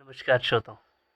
नमस्कार श्रोताओं।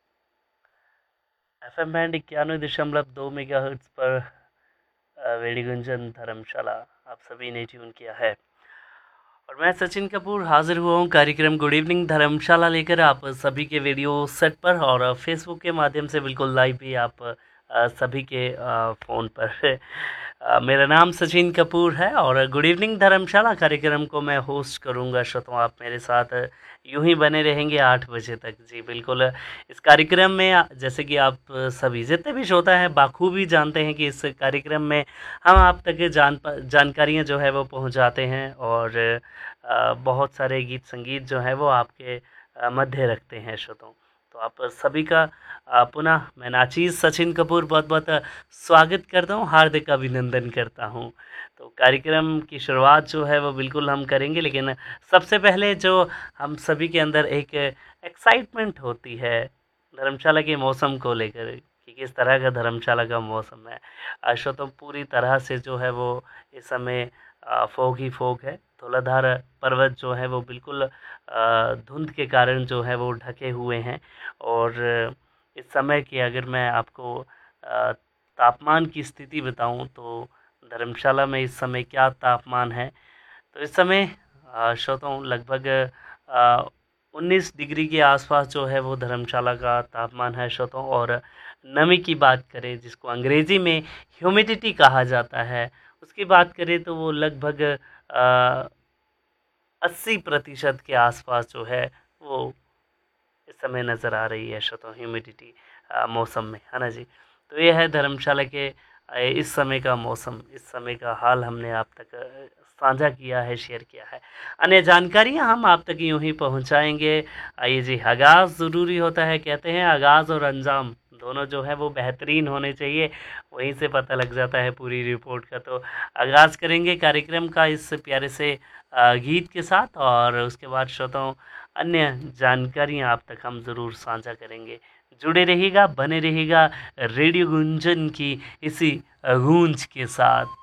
FM band 91.2 megahertz पर वेडी गुंजन धर्मशाला आप सभी ने ट्यून किया है और मैं सचिन कपूर हाजिर हुआ हूँ कार्यक्रम गुड इवनिंग धर्मशाला लेकर आप सभी के वीडियो सेट पर और फेसबुक के माध्यम से बिल्कुल लाइव भी आप सभी के फ़ोन पर। मेरा नाम सचिन कपूर है और गुड इवनिंग धर्मशाला कार्यक्रम को मैं होस्ट करूंगा। श्रोताओं, आप मेरे साथ यूं ही बने रहेंगे 8 बजे तक। जी बिल्कुल। इस कार्यक्रम में जैसे कि आप सभी जितने भी श्रोता हैं बाखूबी जानते हैं कि इस कार्यक्रम में हम आप तक जानकारियाँ जो है वो पहुंचाते हैं और बहुत सारे गीत संगीत जो है वो आपके मध्य रखते हैं श्रोताओं। तो आप सभी का पुनः मैं नाचीज़ सचिन कपूर बहुत बहुत स्वागत करता हूँ, हार्दिक अभिनंदन करता हूँ। तो कार्यक्रम की शुरुआत जो है वो बिल्कुल हम करेंगे, लेकिन सबसे पहले जो हम सभी के अंदर एक एक्साइटमेंट होती है धर्मशाला के मौसम को लेकर कि किस तरह का धर्मशाला का मौसम है। श्रोताओं, पूरी तरह से जो है वो इस समय फोग ही फोग है। धौलाधार पर्वत जो है वो बिल्कुल धुंध के कारण जो है वो ढके हुए हैं और इस समय की अगर मैं आपको तापमान की स्थिति बताऊं तो धर्मशाला में इस समय क्या तापमान है, तो इस समय श्रोताओं लगभग 19 डिग्री के आसपास जो है वो धर्मशाला का तापमान है श्रोताओं। और नमी की बात करें जिसको अंग्रेज़ी में ह्यूमिडिटी कहा जाता है, उसकी बात करें तो वो लगभग 80% के आसपास जो है वो इस समय नज़र आ रही है श्रोताओं, ह्यूमिडिटी मौसम में, है ना जी। तो ये है धर्मशाला के इस समय का मौसम, इस समय का हाल हमने आप तक साझा किया है, शेयर किया है। अन्य जानकारियाँ हम आप तक यूँ ही पहुँचाएंगे। आइए जी, आगाज़ ज़रूरी होता है, कहते हैं आगाज़ और अंजाम दोनों जो है वो बेहतरीन होने चाहिए, वहीं से पता लग जाता है पूरी रिपोर्ट का। तो आगाज़ करेंगे कार्यक्रम का इस प्यारे से गीत के साथ और उसके बाद श्रोताओं अन्य जानकारियाँ आप तक हम ज़रूर साझा करेंगे। जुड़े रहिएगा, बने रहिएगा रेडियो गुंजन की इसी गूंज के साथ।